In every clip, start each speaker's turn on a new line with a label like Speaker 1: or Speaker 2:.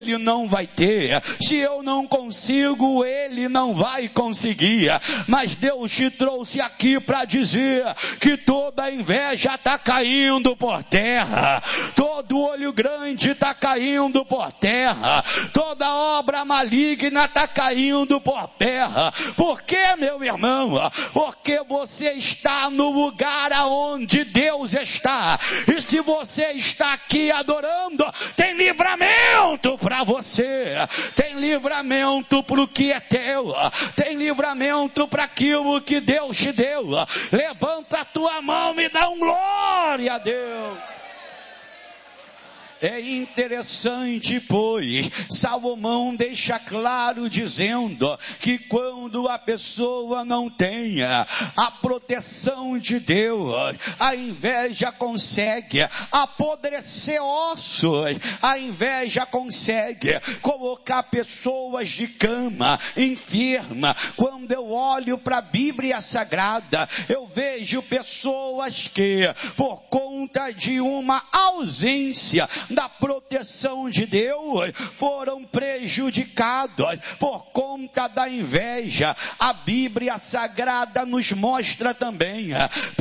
Speaker 1: ele não vai ter, se eu não consigo, ele não vai conseguir. Mas Deus te trouxe aqui para dizer que toda inveja está caindo por terra, todo olho grande está caindo por terra, toda obra maligna está caindo por terra. Por quê, meu irmão? Porque você está no lugar aonde Deus está, e se você está aqui adorando, tem livramento para você, tem livramento para o que é teu, tem livramento para aquilo que Deus te deu. Levanta a tua mão e dá glória a Deus. É interessante, pois, Salomão deixa claro dizendo que quando a pessoa não tenha a proteção de Deus, a inveja consegue apodrecer ossos, a inveja consegue colocar pessoas de cama, enferma. Quando eu olho para a Bíblia Sagrada, eu vejo pessoas que, por conta de uma ausência da proteção de Deus, foram prejudicados por conta da inveja. A Bíblia Sagrada nos mostra também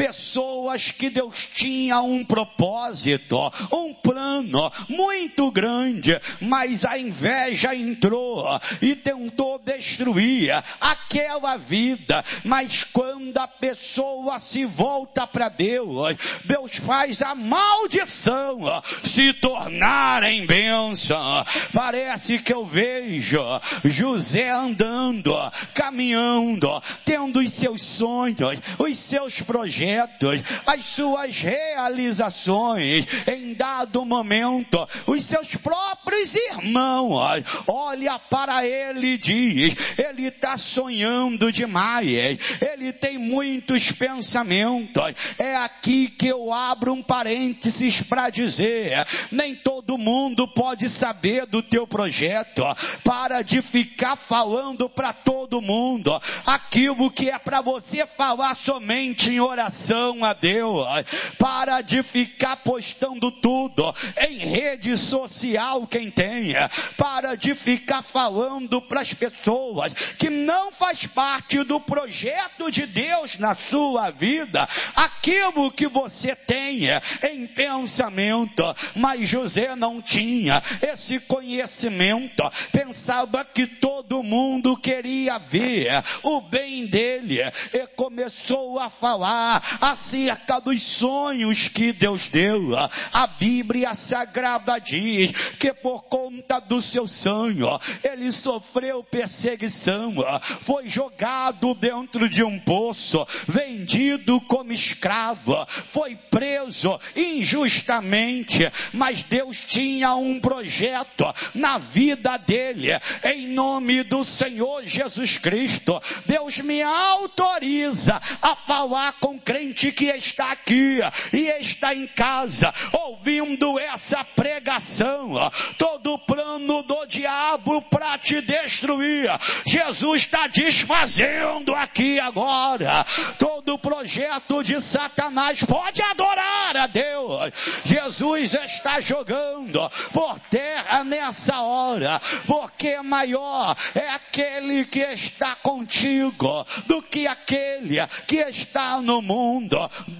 Speaker 1: pessoas que Deus tinha um propósito, um plano muito grande, mas a inveja entrou e tentou destruir aquela vida. Mas quando a pessoa se volta para Deus, Deus faz a maldição se tornar em bênção. Parece que eu vejo José andando, caminhando, tendo os seus sonhos, os seus projetos, as suas realizações. Em dado momento, os seus próprios irmãos olham para ele e diz: ele está sonhando demais, ele tem muitos pensamentos. É aqui que eu abro um parênteses para dizer: nem todo mundo pode saber do teu projeto. Para de ficar falando para todo mundo aquilo que é para você falar somente em oração a Deus. Para de ficar postando tudo em rede social, quem tem. Para de ficar falando para as pessoas que não faz parte do projeto de Deus na sua vida aquilo que você tem em pensamento. Mas José não tinha esse conhecimento, pensava que todo mundo queria ver o bem dele, e começou a falar acerca dos sonhos que Deus deu. A Bíblia Sagrada diz que por conta do seu sonho, ele sofreu perseguição, foi jogado dentro de um poço, vendido como escravo, foi preso injustamente, mas Deus tinha um projeto na vida dele. Em nome do Senhor Jesus Cristo, Deus me autoriza a falar com crente que está aqui e está em casa ouvindo essa pregação. Todo plano do diabo para te destruir, Jesus está desfazendo aqui agora. Todo projeto de Satanás pode adorar a Deus. Jesus está jogando por terra nessa hora, porque maior é aquele que está contigo do que aquele que está no mundo.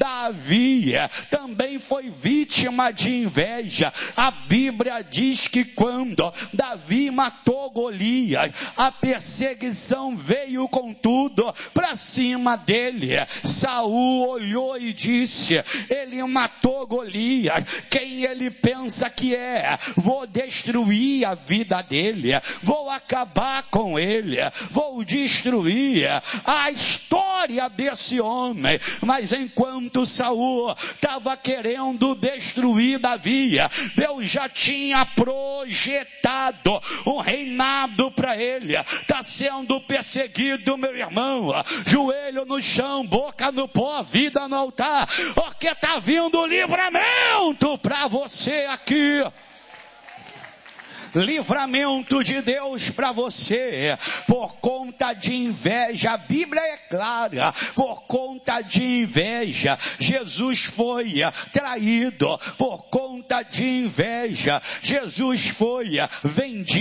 Speaker 1: Davi também foi vítima de inveja. A Bíblia diz que quando Davi matou Golias, a perseguição veio com tudo para cima dele. Saul olhou e disse: ele matou Golias, quem ele pensa que é? Vou destruir a vida dele, vou acabar com ele, vou destruir a história desse homem. Mas enquanto Saul estava querendo destruir Davi, Deus já tinha projetado um reinado para ele. Está sendo perseguido, meu irmão, joelho no chão, boca no pó, vida no altar, porque está vindo livramento para você aqui. livramento de Deus para você. Por conta de inveja, a Bíblia é clara, por conta de inveja, Jesus foi traído. Por conta de inveja, Jesus foi vendido.